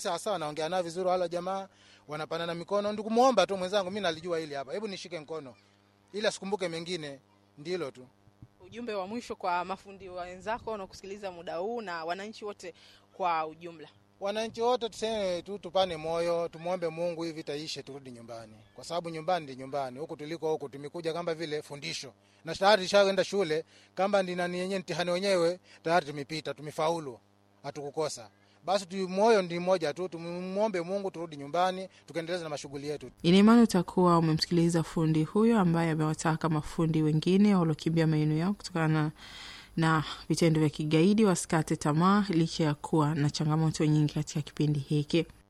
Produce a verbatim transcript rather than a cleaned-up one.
Sasa naongea nao vizuri wale jamaa, wanapanana mikono, ndio kumuomba tu mwenzangu, mimi nalijua hili hapa, hebu nishike mkono ila sikumbuke mengine, ndilo tu. Ujumbe wa mwisho kwa mafundi wenzako na kusikiliza muda huu na wananchi wote kwa ujumla? Wananchi wote tuseme tu tupane moyo, tumuombe Mungu hivi taishe turudi nyumbani. Kwa sababu nyumbani ndi nyumbani. Huko tuliko huko tumekuja kama vile fundisho. Na tayari tushaenda shule, kama ndi nani yenyewe mtihani wenyewe tayari tumepita, tumefaulu. Hatukukosa. Basi tu moyo ndi mmoja tu, tumuombe Mungu turudi nyumbani, tukaendeleza na mashughuli yetu. Ina imani utakuwa umemsikiliza fundi huyo ambaye amewataka mafundi wengine waliokimbia maeneo yao kutokana na vitendo vya kigaidi wasikate tamaa licha ya kuwa na changamoto nyingi katika kipindi hiki.